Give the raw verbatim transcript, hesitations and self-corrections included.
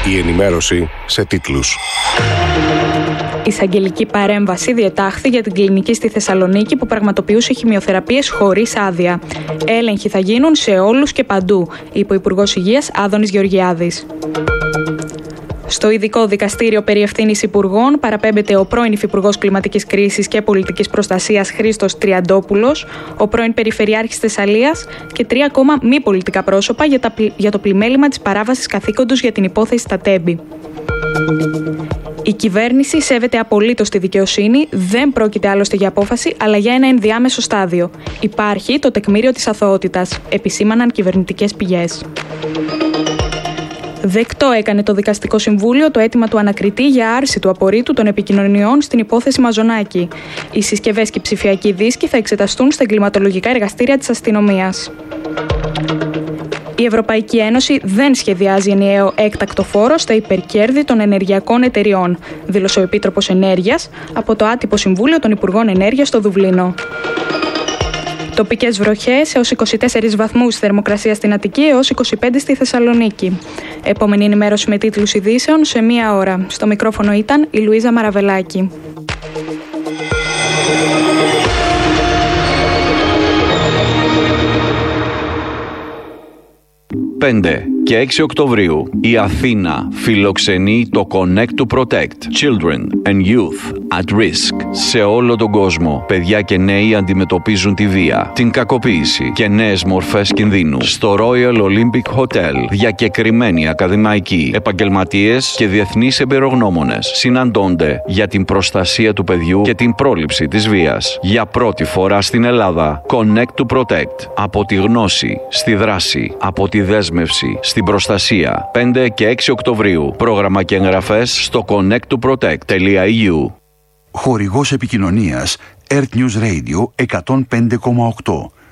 Η ενημέρωση σε τίτλους. Εισαγγελική παρέμβαση διετάχθη για την κλινική στη Θεσσαλονίκη που πραγματοποιούσε χημειοθεραπείες χωρίς άδεια. Έλεγχοι θα γίνουν σε όλους και παντού, είπε ο Υπουργός Υγείας Άδωνης Γεωργιάδης. Στο ειδικό δικαστήριο περί ευθύνης υπουργών παραπέμπεται ο πρώην Υφυπουργός Κλιματικής Κρίσης και Πολιτικής Προστασίας Χρήστος Τριαντόπουλος, ο πρώην Περιφερειάρχης Θεσσαλίας και τρία ακόμα μη πολιτικά πρόσωπα για, τα, για το πλημέλημα της παράβασης καθήκοντος για την υπόθεση στα Τέμπη. Η κυβέρνηση σέβεται απολύτως τη δικαιοσύνη, δεν πρόκειται άλλωστε για απόφαση, αλλά για ένα ενδιάμεσο στάδιο. Υπάρχει το τεκμήριο της αθωότητας, επισήμαναν κυβερνητικές πηγές. Δεκτό έκανε το Δικαστικό Συμβούλιο το αίτημα του ανακριτή για άρση του απορρίτου των επικοινωνιών στην υπόθεση Μαζονάκη. Οι συσκευές και οι ψηφιακοί δίσκοι θα εξεταστούν στα εγκληματολογικά εργαστήρια της αστυνομίας. Η Ευρωπαϊκή Ένωση δεν σχεδιάζει ενιαίο έκτακτο φόρο στα υπερκέρδη των ενεργειακών εταιριών, δήλωσε ο Επίτροπος Ενέργειας από το άτυπο Συμβούλιο των Υπουργών Ενέργειας στο Δουβλίνο. Τοπικές βροχές έως είκοσι τέσσερις βαθμούς θερμοκρασία στην Αττική έως είκοσι πέντε στη Θεσσαλονίκη. Επόμενη ενημέρωση με τίτλους ειδήσεων σε μία ώρα. Στο μικρόφωνο ήταν η Λουίζα Μαραβελάκη. πέντε και έξι Οκτωβρίου η Αθήνα φιλοξενεί το Connect to Protect Children and Youth at Risk. Σε όλο τον κόσμο, παιδιά και νέοι αντιμετωπίζουν τη βία, την κακοποίηση και νέες μορφές κινδύνου. Στο Royal Olympic Hotel, διακεκριμένοι ακαδημαϊκοί, επαγγελματίες και διεθνείς εμπειρογνώμονες συναντώνται για την προστασία του παιδιού και την πρόληψη της βίας. Για πρώτη φορά στην Ελλάδα, Connect to Protect. Από τη γνώση στη δράση, από τη δέσμευση στην προστασία. πέντε και έξι Οκτωβρίου. Πρόγραμμα και εγγραφές στο connect to protect τελεία e u. Χορηγός επικοινωνίας Earth News Radio εκατόν πέντε κόμμα οκτώ.